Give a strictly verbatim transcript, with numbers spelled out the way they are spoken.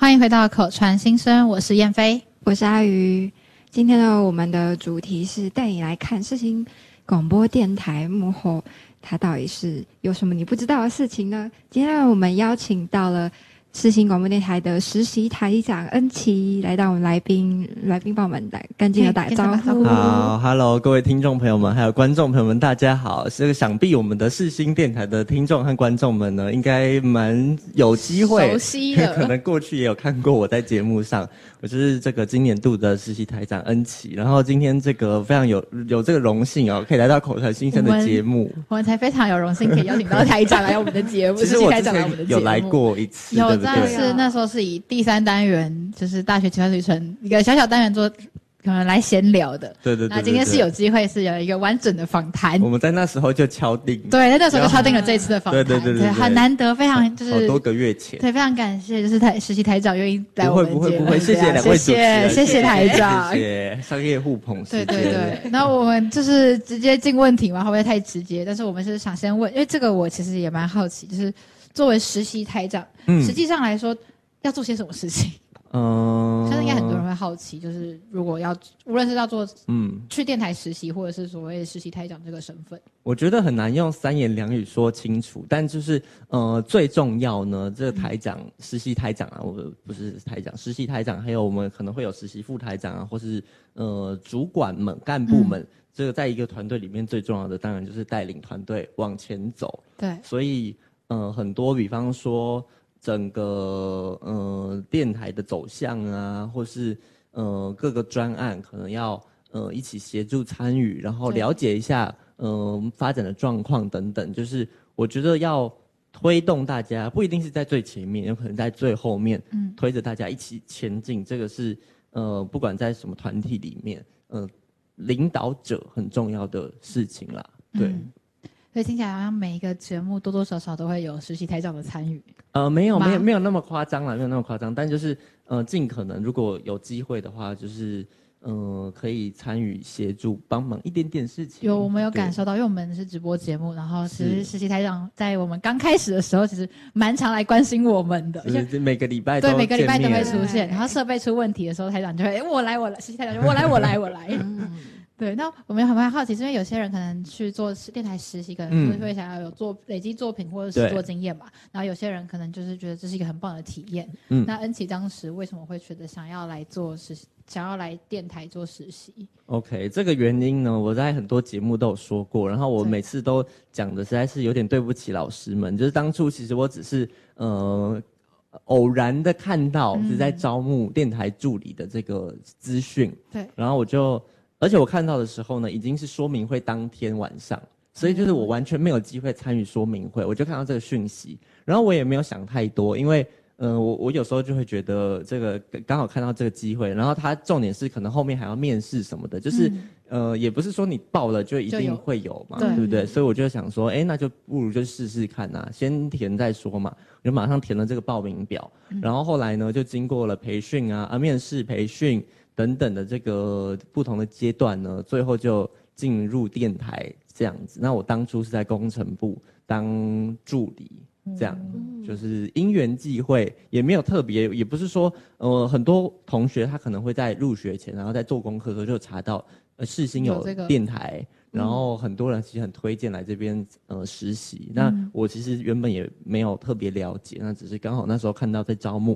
欢迎回到口传心声，我是燕飞， 我是阿鱼。今天呢，我们的主题是带你来看世新广播电台幕后，它到底是有什么你不知道的事情呢？今天我们邀请到了世新广播电台的实习台长恩琪来到我们来宾，来宾帮我们来干净的打招呼。 好 ，Hello， 各位听众朋友们，还有观众朋友们，大家好。这个想必我们的世新电台的听众和观众们呢，应该蛮有机会熟悉的， 可能过去也有看过我在节目上。我就是这个今年度的实习台长恩琪，然后今天这个非常有有这个荣幸哦，可以来到口传心声的节目。 我们, 我们才非常有荣幸可以邀请到台长来我们的节目。 其实我之前有来过一次， 有， 对不对？ 但是那时候是以第三单元，就是大学奇幻旅程一个小小单元做。可能来闲聊的， 对对 对, 对, 对。 那今天是有机会是有一个完整的访谈， 我们在那时候就敲定， 对，在那时候就敲定了这一次的访谈， 对对 对, 对, 对, 对， 很难得，非常就是好多个月前， 对，非常感谢，就是台实习台长愿意来我们节目， 不会不会不会，谢谢两位主持人， 谢谢台长， 谢谢商业互捧， 对对对。那我们就是直接进问题嘛，会不会太直接？但是我们是想先问，因为这个我其实也蛮好奇，就是作为实习台长，嗯，实际上来说要做些什么事情？嗯，相信应该很多人会好奇，就是如果要无论是要做嗯去电台实习，或者是所谓的实习台长这个身份， 我觉得很难用三言两语说清楚。但就是呃最重要呢，这个台长、嗯、实习台长啊，我不是台长，实习台长，还有我们可能会有实习副台长啊，或是呃主管们、干部们。嗯，这个在一个团队里面最重要的，当然就是带领团队往前走。 对， 所以呃很多，比方说。整个呃电台的走向啊，或是呃各个专案，可能要呃一起协助参与，然后了解一下呃发展的状况等等。就是我觉得要推动大家，不一定是在最前面，有可能在最后面，嗯，推着大家一起前进。这个是呃不管在什么团体里面，呃领导者很重要的事情啦。对。嗯， 所以听起来好像每一个节目多多少少都会有实习台长的参与。 呃，没有，没有，没有那么夸张啦，没有那么夸张。但就是呃，尽可能如果有机会的话，就是呃，可以参与协助帮忙一点点事情。 有，我们有感受到，因为我们是直播节目，然后其实实习台长在我们刚开始的时候，其实蛮常来关心我们的， 而且每个礼拜都对每个礼拜都会出现。然后设备出问题的时候，台长就会，哎，我来，我来，实习台长就我来，我来，我来。对，那我们很蛮好奇，因为有些人可能去做电台实习，可能会会想要有做累积作品或者是做经验嘛。然后有些人可能就是觉得这是一个很棒的体验。嗯，那恩琪当时为什么会觉得想要来做实习，想要来电台做实习 ？OK， 这个原因呢，我在很多节目都有说过，然后我每次都讲的实在是有点对不起老师们，就是当初其实我只是呃偶然的看到是在招募电台助理的这个资讯， 对， 然后我就。而且我看到的时候呢，已经是说明会当天晚上，所以就是我完全没有机会参与说明会，我就看到这个讯息，然后我也没有想太多，因为，呃，我我有时候就会觉得这个刚好看到这个机会，然后它重点是可能后面还要面试什么的，就是，嗯、呃，也不是说你报了就一定会有嘛，对不对？所以我就想说，哎，那就不如就试试看啊，先填再说嘛，我就马上填了这个报名表，然后后来呢，就经过了培训啊，啊，面试培训。等等的这个不同的阶段呢，最后就进入电台这样子。那我当初是在工程部当助理，这样、嗯、就是因缘际会，也没有特别，也不是说呃很多同学他可能会在入学前，然后在做功课的时候就查到呃世新有电台，这个、然后很多人其实很推荐来这边呃实习。嗯、那我其实原本也没有特别了解，那只是刚好那时候看到在招募，